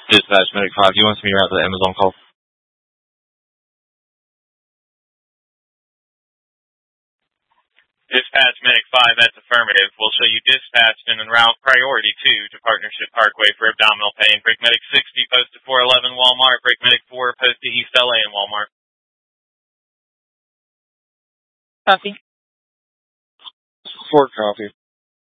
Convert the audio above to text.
Dispatch Medic 5, you want to meet her at the Amazon call? Dispatch Medic 5, that's affirmative. We'll show you dispatched and en route priority 2 to Partnership Parkway for abdominal pain. Brake Medic 60, post to 411 Walmart. Brake Medic 4, post to East LA and Walmart. Copy. Fort copy.